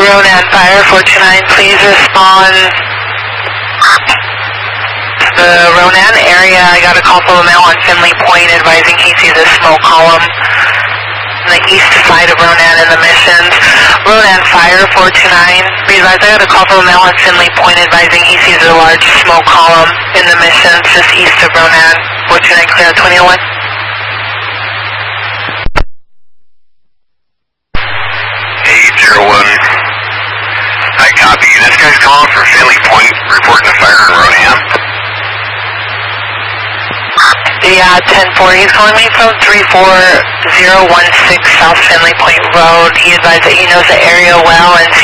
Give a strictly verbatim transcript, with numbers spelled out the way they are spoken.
Ronan Fire four two nine, please respond to the Ronan area. I got a call from a male on Finley Point advising he sees a smoke column on the east side of Ronan in the Missions. Ronan Fire four two nine, be advised I got a call from a male on Finley Point advising he sees a large smoke column in the Missions just east of Ronan. four two nine, clear out twenty oh one. eight zero one. I copy. This guy's calling for Finley Point, reporting a fire in Ronan. Yeah, ten four. He's calling me from three four zero one six South Finley Point Road. He advised that he knows the area well and